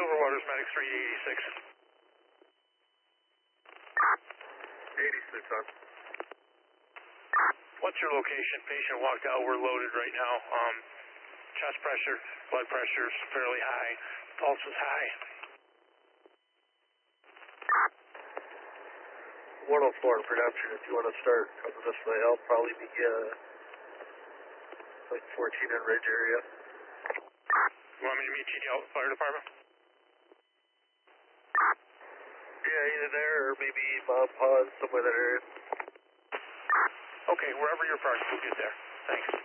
Silverwater's Medic 386. 86 on. What's your location? Patient walked out. We're loaded right now. Chest pressure, blood pressure is fairly high. Pulse is high. 104 in production. If you want to start coming this way, I'll probably be like 14 in Ridge area. You want me to meet you out at the fire department? Yeah, either there or maybe Mount Pond, somewhere that area. Okay, wherever you're parked, we'll get there. Thanks.